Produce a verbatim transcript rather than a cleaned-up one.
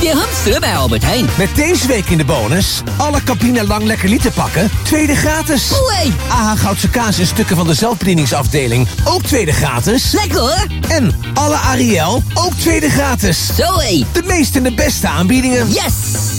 Weer hamsteren bij Albert Heijn. Met deze week in de bonus... alle Campina Lang Lekker Liter pakken, tweede gratis. Oei. A H Goudse kaas en stukken van de zelfbedieningsafdeling, ook tweede gratis. Lekker hoor. En alle Ariel, ook tweede gratis. Zoé. De meeste en de beste aanbiedingen. Yes.